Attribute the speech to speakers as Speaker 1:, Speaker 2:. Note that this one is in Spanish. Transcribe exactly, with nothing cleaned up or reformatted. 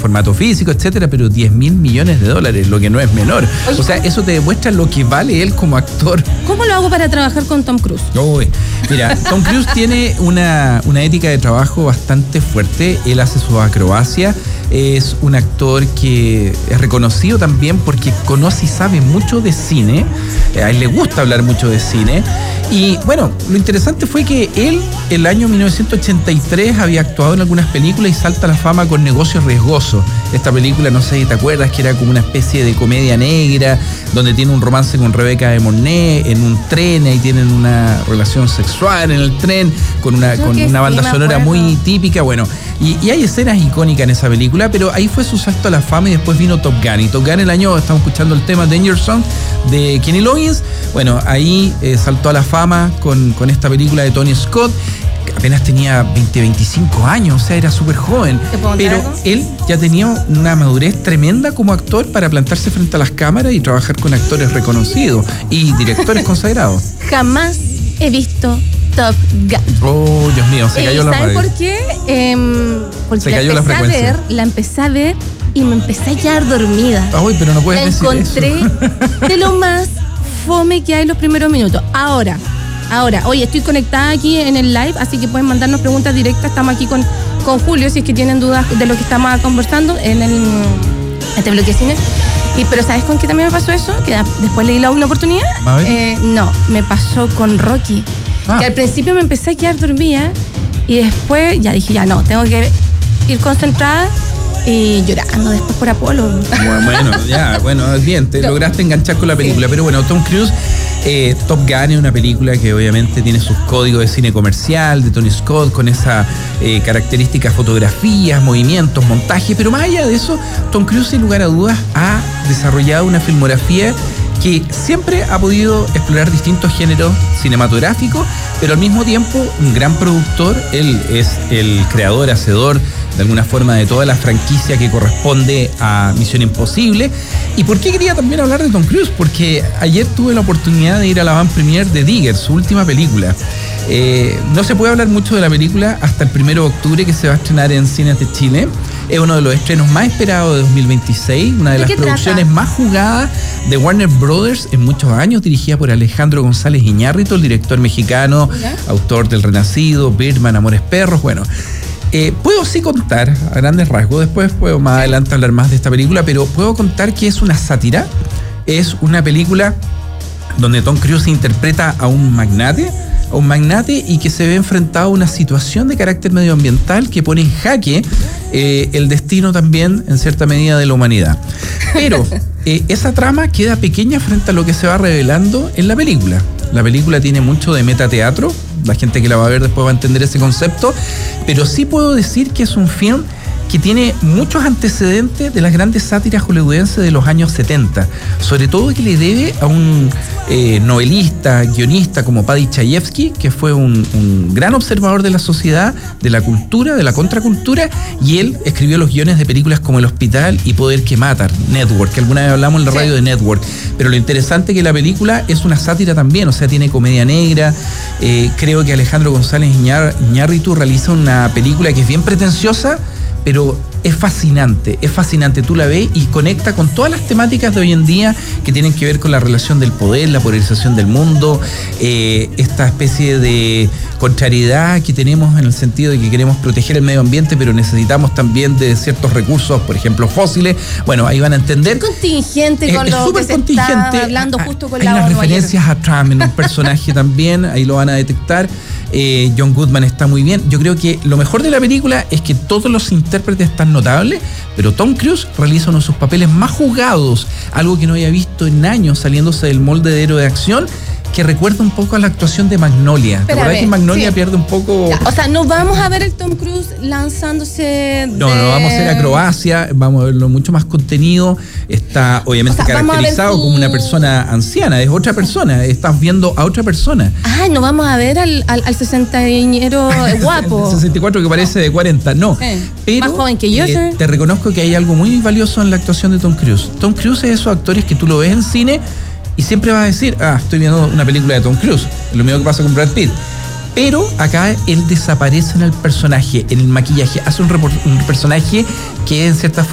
Speaker 1: formato físico, etcétera, pero diez mil millones de dólares, lo que no es menor. Oye, o sea, eso te demuestra lo que vale él como actor.
Speaker 2: ¿Cómo lo hago para trabajar con Tom Cruise?
Speaker 1: Uy, mira, Tom Cruise tiene una, una ética de trabajo bastante fuerte. Él hace su acrobacia. Es un actor que es reconocido también porque conoce y sabe mucho de cine. A él le gusta hablar mucho de cine. Y bueno, lo interesante fue que él, el año mil novecientos ochenta y tres, había actuado en algunas películas y salta a la fama con Negocios Riesgosos. Esta película, no sé si te acuerdas, que era como una especie de comedia negra, donde tiene un romance con Rebeca de Mornay en un tren, y tienen una relación sexual en el tren, con una, con una banda sí, sonora muy típica. Bueno, y, y hay escenas icónicas en esa película, pero ahí fue su salto a la fama y después vino Top Gun. Y Top Gun el año, estamos escuchando el tema Danger Zone de Kenny Loggins. Bueno, ahí eh, saltó a la fama con, con esta película de Tony Scott. Apenas tenía veinte, veinticinco años, o sea, era súper joven. Pero algo? Él ya tenía una madurez tremenda como actor para plantarse frente a las cámaras y trabajar con actores reconocidos y directores consagrados.
Speaker 2: Jamás he visto Top Gun.
Speaker 1: Oh, Dios mío, se cayó
Speaker 2: eh,
Speaker 1: la radio.
Speaker 2: ¿Saben por qué? Eh, porque
Speaker 1: se cayó
Speaker 2: la, empecé
Speaker 1: la frecuencia.
Speaker 2: A ver, la empecé a ver y me empecé a quedar dormida.
Speaker 1: Ay, pero no puedes
Speaker 2: la
Speaker 1: decir
Speaker 2: encontré
Speaker 1: eso.
Speaker 2: de lo más fome que hay los primeros minutos. Ahora, ahora, oye, estoy conectada aquí en el live, así que pueden mandarnos preguntas directas. Estamos aquí con, con Julio, si es que tienen dudas de lo que estamos conversando en el este bloque de cine. Y, pero ¿sabes con qué también me pasó eso? Que después leí la una oportunidad. Eh, no, me pasó con Rocky. Ah. Que al principio me empecé a quedar dormida y después ya dije, ya no, tengo que ir concentrada. Y llorando después por Apolo.
Speaker 1: Bueno, bueno, ya, bueno, bien, te no. lograste enganchar con la película. Sí. Pero bueno, Tom Cruise, eh, Top Gun es una película que obviamente tiene sus códigos de cine comercial, de Tony Scott, con esas eh, características, fotografías, movimientos, montaje. Pero más allá de eso, Tom Cruise, sin lugar a dudas, ha desarrollado una filmografía que siempre ha podido explorar distintos géneros cinematográficos, pero al mismo tiempo un gran productor. Él es el creador, hacedor de alguna forma de toda la franquicia que corresponde a Misión Imposible. ¿Y por qué quería también hablar de Tom Cruise? Porque ayer tuve la oportunidad de ir a la van premiere de Digger, su última película. Eh, no se puede hablar mucho de la película hasta el primero de octubre, que se va a estrenar en Cines de Chile. Es uno de los estrenos más esperados de dos mil veintiséis, una de, de las producciones trata? más jugadas de Warner Brothers en muchos años, dirigida por Alejandro González Iñárritu, el director mexicano, ¿ya? autor del Renacido, Birdman, Amores Perros. Bueno, Eh, puedo sí contar a grandes rasgos, después puedo más adelante hablar más de esta película, pero puedo contar que es una sátira, es una película donde Tom Cruise interpreta a un magnate, a un magnate y que se ve enfrentado a una situación de carácter medioambiental que pone en jaque eh, el destino también, en cierta medida, de la humanidad. Pero eh, esa trama queda pequeña frente a lo que se va revelando en la película. La película tiene mucho de metateatro, la gente que la va a ver después va a entender ese concepto, pero sí puedo decir que es un film que tiene muchos antecedentes de las grandes sátiras hollywoodenses de los años setenta, sobre todo que le debe a un eh, novelista, guionista como Paddy Chayefsky, que fue un, un gran observador de la sociedad, de la cultura, de la contracultura, y él escribió los guiones de películas como El Hospital y Poder que Matar, Network, que alguna vez hablamos en la radio sí. de Network. Pero lo interesante es que la película es una sátira también, o sea, tiene comedia negra. Eh, creo que Alejandro González Iñárritu realiza una película que es bien pretenciosa, pero es fascinante, es fascinante. Tú la ves y conecta con todas las temáticas de hoy en día que tienen que ver con la relación del poder, la polarización del mundo, eh, esta especie de contrariedad que tenemos en el sentido de que queremos proteger el medio ambiente, pero necesitamos también de ciertos recursos, por ejemplo, fósiles. Bueno, ahí van a entender.
Speaker 2: Es contingente con eh, lo que se está hablando justo con
Speaker 1: hay
Speaker 2: la
Speaker 1: unas referencias a Trump en un personaje también, ahí lo van a detectar. Eh, John Goodman está muy bien. Yo creo que lo mejor de la película es que todos los intérpretes están notables, pero Tom Cruise realiza uno de sus papeles más jugados, algo que no había visto en años, saliéndose del molde de héroe de acción, que recuerda un poco a la actuación de Magnolia. ¿Te acuerdas que Magnolia sí. pierde un poco?
Speaker 2: Ya, o sea, no vamos a ver el Tom Cruise lanzándose de...
Speaker 1: No, no vamos a hacer acrobacia, vamos a verlo mucho más contenido. Está obviamente o sea, caracterizado su... como una persona anciana, es otra persona, estás viendo a otra persona.
Speaker 2: Ah, no vamos a ver al, al, al sesentañero guapo.
Speaker 1: El sesenta y cuatro que parece de cuarenta, no.
Speaker 2: Sí.
Speaker 1: Pero,
Speaker 2: más joven que yo.
Speaker 1: Eh, te reconozco que hay algo muy valioso en la actuación de Tom Cruise. Tom Cruise es esos actores que tú lo ves en cine y siempre vas a decir, ah, estoy viendo una película de Tom Cruise. Es lo mismo que pasa con Brad Pitt. Pero acá él desaparece en el personaje, en el maquillaje. Hace un, report, un personaje que en cierta forma